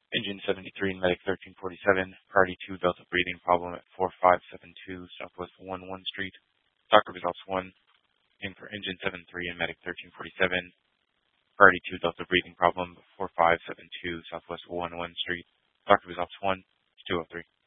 Engine 73 and Medic 1347, Priority 2 Delta breathing problem at 4572 Southwest 11 Street. Doctor results 1. In for Engine 73 and Medic 1347, Priority 2 Delta breathing problem 4572 Southwest 11 Street. Doctor results 1. 203.